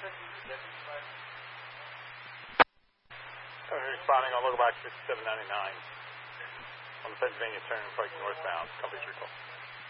Responding on local box 5799 on the Pennsylvania Turnpike northbound. Company's recall.